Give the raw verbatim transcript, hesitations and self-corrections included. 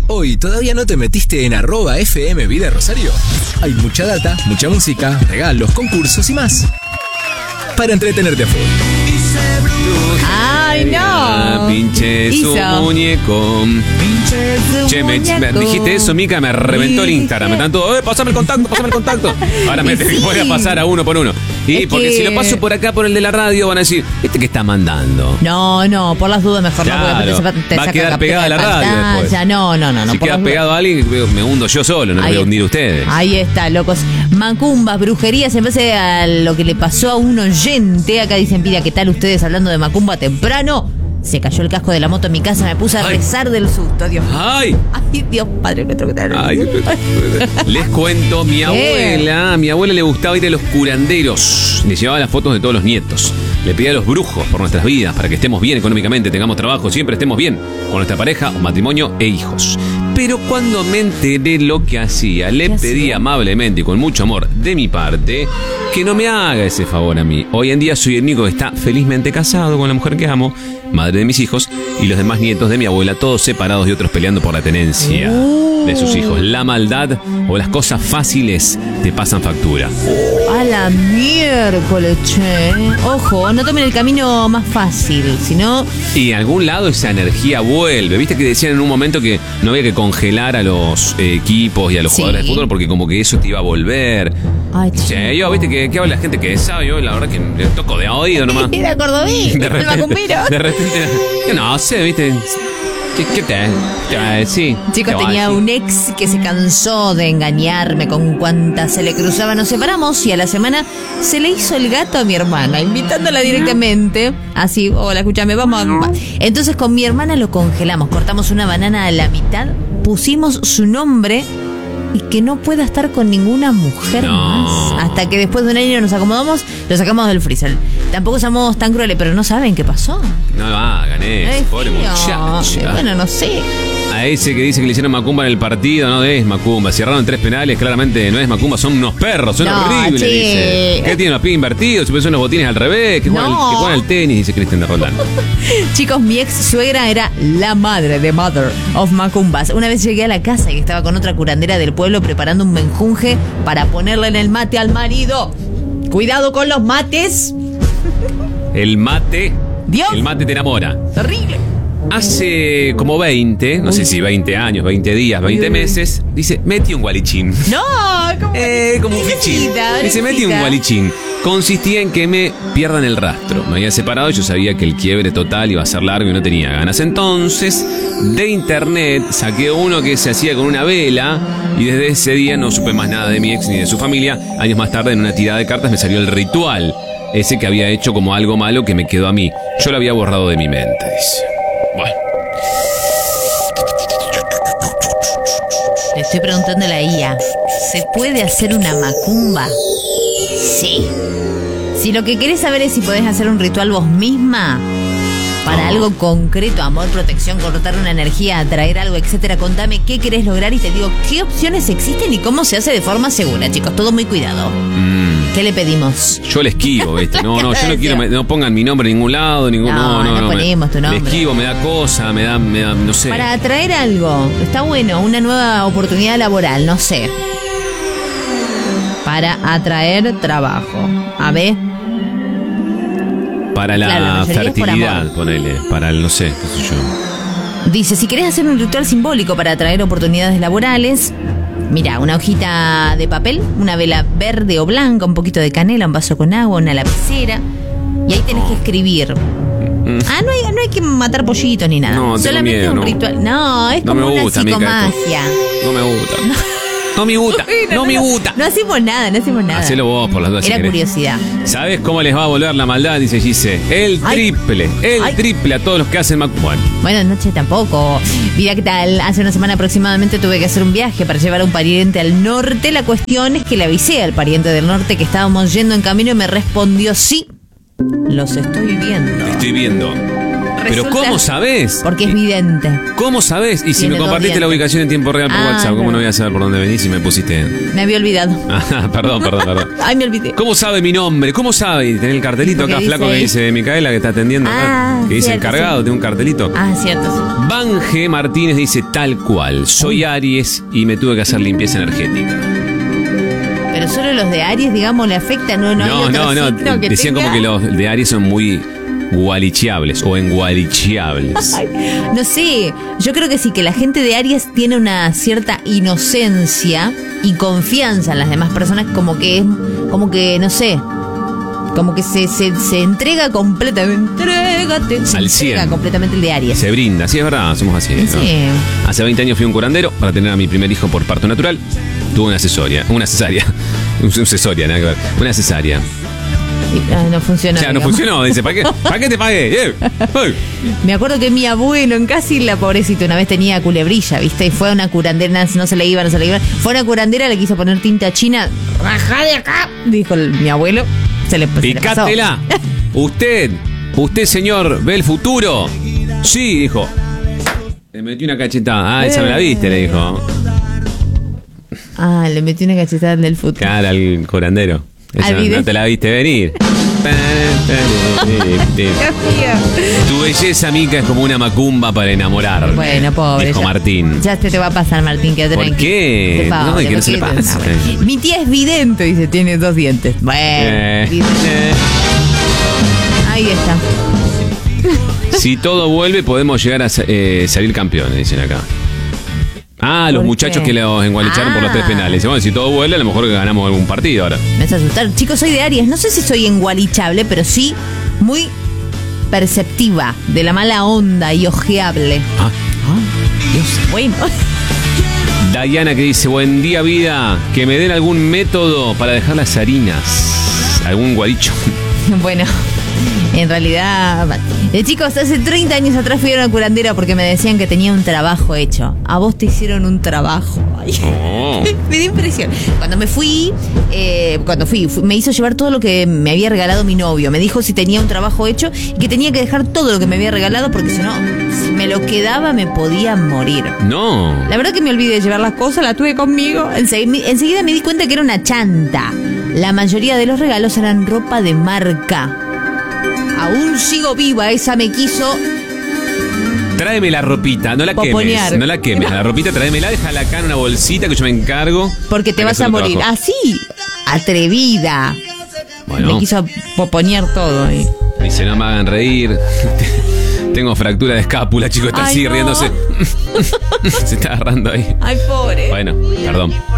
Hoy todavía no te metiste en arroba F M Vida Rosario. Hay mucha data, mucha música, regalos, concursos y más para entretenerte a full. ¡Ay, no! Pinche su Hizo. muñeco. Pinche su Che, me, me muñeco. dijiste eso, Mica, me reventó el Sí, Instagram. Me dije. están todos, eh, pasame el contacto, pasame el contacto. Ahora me Y tengo que sí. poner a pasar a uno por uno. Y Es porque que- si lo paso por acá, por el de la radio, van a decir, ¿este qué está mandando? No, no, por las dudas mejor Claro, no, porque después te, te va a saca quedar captura pegada de la radio pantalla. después. No, no, no, no. si por queda las dudas. pegado a alguien, me hundo yo solo, no lo voy a hundir a ustedes. Ahí está, locos. Macumbas, brujerías, en base a lo que le pasó a un oyente. Acá dicen, pida, ¿qué tal ustedes hablando de Macumba temprano? Se cayó el casco de la moto en mi casa, me puse a Ay. rezar del susto, Dios. ¡Ay! Ay, Dios Padre nuestro que te Ay, les cuento, mi abuela, a mi abuela le gustaba ir a los curanderos. Le llevaba las fotos de todos los nietos. Le pedía a los brujos por nuestras vidas, para que estemos bien económicamente, tengamos trabajo, siempre estemos bien con nuestra pareja, o matrimonio e hijos. Pero cuando me enteré lo que hacía, le ¿Qué pedí hacía? amablemente y con mucho amor de mi parte que no me haga ese favor a mí. Hoy en día soy el único que está felizmente casado con la mujer que amo, madre de mis hijos, y los demás nietos de mi abuela, todos separados y otros peleando por la tenencia de sus hijos. La maldad o las cosas fáciles te pasan factura. A la miércoles, che. Ojo, no tomen el camino más fácil, sino... Y en algún lado esa energía vuelve. Viste que decían en un momento que no había que congelar a los eh, equipos y a los Sí. jugadores de fútbol porque como que eso te iba a volver. Ay, Che, yo, viste que, que habla la gente que sabe, yo la verdad que le toco de oído nomás. Era cordobí, De el repente, macumbero. de repente, yo no sé, viste. ¿Qué, qué te? te- Sí. Chicos, te voy a tenía decir. un ex que se cansó de engañarme con cuantas se le cruzaba. Nos separamos y a la semana se le hizo el gato a mi hermana, invitándola directamente. Así, hola, escúchame, vamos a... Entonces con mi hermana lo congelamos, cortamos una banana a la mitad, pusimos su nombre y que no pueda estar con ninguna mujer No. más. Hasta que después de un año nos acomodamos, lo sacamos del freezer. Tampoco somos tan crueles, pero no saben qué pasó. No lo hagan eso, Ay, pobre fío. muchacha. Bueno, no sé. A ese que dice que le hicieron macumba en el partido, no es macumba. Cerraron tres penales, claramente no es macumba, son unos perros, son No, horribles, che. dice. ¿Qué tienen los pies invertidos? Si son los botines al revés, que juegan, No. el, que juegan el tenis, dice Cristian de Roldán. Chicos, mi ex suegra era la madre de Mother of Macumbas. Una vez llegué a la casa y estaba con otra curandera del pueblo preparando un menjunje para ponerle en el mate al marido. Cuidado con los mates. El mate. Dios. El mate te enamora. Terrible. Hace como veinte, no sé si veinte años, veinte días, veinte meses, dice, metí un gualichín. No, como, Eh, como un fichín. Pobrecita, Dice, metí un pobrecita. gualichín. Consistía en que me pierdan el rastro. Me había separado y yo sabía que el quiebre total iba a ser largo y no tenía ganas. Entonces, de internet, saqué uno que se hacía con una vela y desde ese día no supe más nada de mi ex ni de su familia. Años más tarde, en una tirada de cartas, me salió el ritual. Ese que había hecho como algo malo que me quedó a mí. Yo lo había borrado de mi mente, dice. Bueno. Le estoy preguntando a la I A. ¿Se puede hacer una macumba? Sí. Si lo que querés saber es si podés hacer un ritual vos misma para algo concreto, amor, protección, cortar una energía, atraer algo, etcétera, contame qué querés lograr y te digo qué opciones existen y cómo se hace de forma segura, chicos. Todo muy cuidado. Mm, ¿Qué le pedimos? yo le esquivo, ¿viste? No, no, yo no quiero, me- no pongan mi nombre en ningún lado, ningún. No, No, no, no no. me- ponemos tu nombre. Le esquivo, me da cosa, me da, me da, no sé. Para atraer algo. Está bueno, una nueva oportunidad laboral, no sé. Para atraer trabajo. A ver. Para la, Claro, la mayoría es por fertilidad, amor. ponele. Para el, no sé, qué sé yo. Dice, si querés hacer un ritual simbólico para atraer oportunidades laborales, mira, una hojita de papel, una vela verde o blanca, un poquito de canela, un vaso con agua, una lapicera. Y ahí tenés que escribir. Ah, no hay, no hay que matar pollitos ni nada. No, tengo Solamente miedo, un no. ritual. No, es No como me una gusta, Mica, esto. psicomagia. No me gusta. No me gusta. No me gusta. No hacemos nada, no hacemos nada. Hacelo vos por las dudas. si Era querés. curiosidad. ¿Sabes cómo les va a volver la maldad? Dice Gise. El Ay. triple. El Ay. triple a todos los que hacen mac... Bueno. Buenas noches tampoco. Mira qué tal. Hace una semana aproximadamente tuve que hacer un viaje para llevar a un pariente al norte. La cuestión es que le avisé al pariente del norte que estábamos yendo en camino y me respondió sí. Los estoy viendo. Estoy viendo. Pero resulta- ¿cómo sabés? Porque es vidente. ¿Cómo sabés? Y si Tiene me dos compartiste la dientes. ubicación en tiempo real por Ah, WhatsApp, ¿cómo pero- no voy a saber por dónde venís si me pusiste? Me había olvidado. Ah, perdón, perdón, perdón. Ay, me olvidé. ¿Cómo sabe mi nombre? ¿Cómo sabe? Y tenés el cartelito Porque acá, dice flaco, que ahí. dice Micaela, que está atendiendo acá. Ah, Que dice cierto, encargado, sí. tiene un cartelito. Ah, cierto, sí. Banje Martínez dice tal cual. Soy Aries y me tuve que hacer limpieza energética. Pero solo los de Aries, digamos, le afectan. No, no, hay No, otro no, no. signo que Decían tenga. como que los de Aries son muy gualicheables o engualicheables. Ay, no sé, yo creo que sí, que la gente de Aries tiene una cierta inocencia y confianza en las demás personas, como que es, como que, no sé, como que se, se, se entrega completamente, entrégate, se Al entrega cien. completamente el de Aries. Se brinda, sí, es verdad, somos así. ¿no? Sí. Hace veinte años fui a un curandero para tener a mi primer hijo por parto natural. Tuve una cesárea, una cesárea, un cesárea, nada que ver, una cesárea. Y, ah, no funcionó. O sea, no digamos. funcionó, dice, ¿para qué, ¿para qué te pagué? Eh, eh. Me acuerdo que mi abuelo en casi la pobrecita una vez tenía culebrilla, ¿viste? Y fue a una curandera, no se le iba, no se le iba. Fue a una curandera, le quiso poner tinta china. ¡Rajá de acá! Dijo el- mi abuelo. Se le, se le pasó. Picátela. Usted, usted, señor, ¿ve el futuro? Sí, dijo. Le metí una cachetada. Ah, esa me la viste, le dijo. Ah, le metí una cachetada del fútbol. Cara al curandero. Esa Al no, video. no te la viste venir. Tu belleza, Mica, es como una macumba para enamorar. Bueno, pobre. Dijo ya- Martín. Ya se te va a pasar, Martín, quédate ¿Por tranquilo. qué? Por favor, No, y que no se le porque- pase. Ah, bueno. Mi tía es vidente, dice, tiene dos dientes. Bueno, Eh, vidente. eh. Ahí está. Si todo vuelve, podemos llegar a eh, salir campeones, dicen acá. Ah, los ¿Por muchachos qué? que los engualicharon por los tres Ah. penales. Bueno, si todo vuelve, a lo mejor ganamos algún partido ahora. Me hace asustar. Chicos, soy de Aries. No sé si soy engualichable, pero sí muy perceptiva, de la mala onda y ojeable. Ah, Dios. Bueno. Diana que dice, buen día vida, que me den algún método para dejar las harinas. Algún guaricho. Bueno, en realidad, eh, chicos, hace treinta años atrás fui a una curandera porque me decían que tenía un trabajo hecho. A vos te hicieron un trabajo. Ay, Oh. me dio impresión. Cuando me fui, eh, cuando fui, fui- me hizo llevar todo lo que me había regalado mi novio. Me dijo si tenía un trabajo hecho y que tenía que dejar todo lo que me había regalado porque si no, si me lo quedaba me podía morir. No. La verdad que me olvidé de llevar las cosas, la tuve conmigo. Ense- enseguida me di cuenta que era una chanta. La mayoría de los regalos eran ropa de marca. Aún sigo viva, esa me quiso. Tráeme la ropita, no la Poponear. quemes. No la quemes. La ropita tráemela, déjala acá en una bolsita que yo me encargo. Porque te Hay que vas hacer a un morir. trabajo. Así, atrevida. Bueno. Me quiso poponear todo. ¿eh? Dice, no me hagan reír. Tengo fractura de escápula, chico. Está Ay, así no. riéndose. Se está agarrando ahí. Ay, pobre. Bueno, perdón.